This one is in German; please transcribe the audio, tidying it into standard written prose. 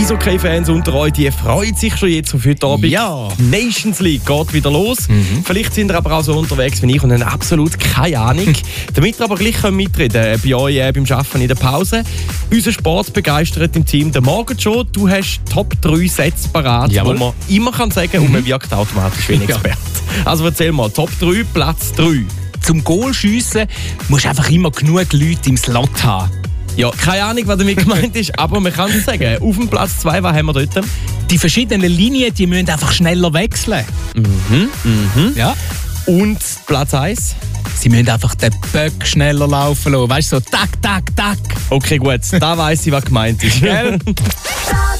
Eishockey-Fans unter euch, die freuen sich schon jetzt auf heute Abend. Ja. Die Nations League geht wieder los. Vielleicht sind ihr aber auch so unterwegs wie ich und haben absolut keine Ahnung. Damit ihr aber gleich mitreden bei euch beim Arbeiten in der Pause. Unser Sportbegeistert im Team, der Morgen schon. Du hast Top 3 Sätze parat, Jawohl. wo man immer kann sagen und man wirkt automatisch wie ein Experte. Also erzähl mal, Top 3, Platz 3. Zum Goalschiessen musst du einfach immer genug Leute im Slot haben. Ja, keine Ahnung, was damit gemeint ist, aber man kann es sagen. Auf dem Platz 2, was haben wir dort? Die verschiedenen Linien, die müssen einfach schneller wechseln. Ja. Und Platz 1? Sie müssen einfach den Böck schneller laufen lassen. Weißt du, so tak, tak, tak. Okay, gut, da weiss ich, was gemeint ist. Gell?